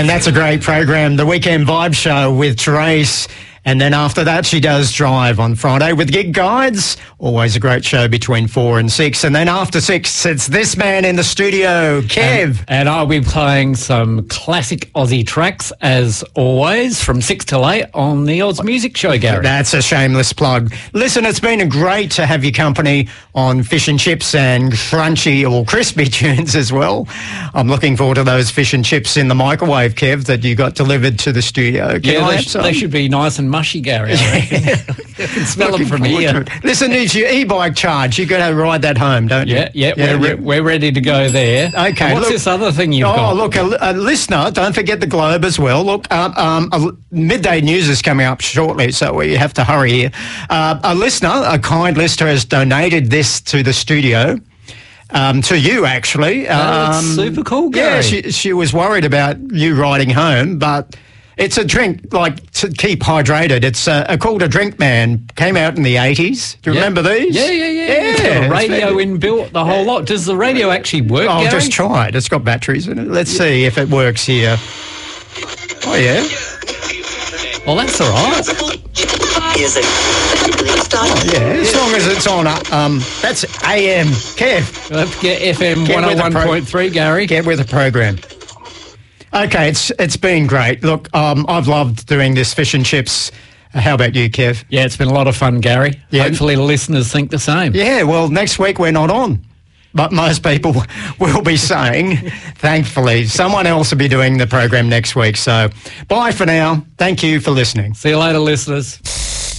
And that's a great program, the Weekend Vibe Show with Therese. And then after that, she does Drive on Friday with Gig Guides. Always a great show between 4 and 6. And then after 6, it's this man in the studio, Kev. And I'll be playing some classic Aussie tracks, as always, from 6 till 8 on the Oz Music Show, Gary. That's a shameless plug. Listen, it's been great to have your company on Fish and Chips and crunchy or crispy tunes as well. I'm looking forward to those fish and chips in the microwave, Kev, that you got delivered to the studio. They should be nice and mushy, Gary. I can smell them from here. Listen, it's your e-bike charge. You've got to ride that home, don't you? We're ready to go there. Okay. What's this other thing you've got? Oh, look, a listener, don't forget the Globe as well. Look, midday news is coming up shortly, so we have to hurry here. A listener, a kind listener, has donated this to the studio. To you, actually. That's super cool, Gary. Yeah, she was worried about you riding home, but it's a drink, like, to keep hydrated. It's called a Drink Man. Came out in the 80s. Do you remember these? Yeah. It's got a radio inbuilt, the whole lot. Does the radio actually work, I'll Gary? just try it. It's got batteries in it. Let's see if it works here. Oh, yeah. Well, that's all right. Oh, yeah, as long as it's on, that's AM. Kev. Let's get FM 101.3, Gary. Get with the program. Okay, it's been great. Look, I've loved doing this fish and chips. How about you, Kev? Yeah, it's been a lot of fun, Gary. Yeah. Hopefully the listeners think the same. Yeah, well, next week we're not on. But most people will be saying, thankfully, someone else will be doing the program next week. So bye for now. Thank you for listening. See you later, listeners.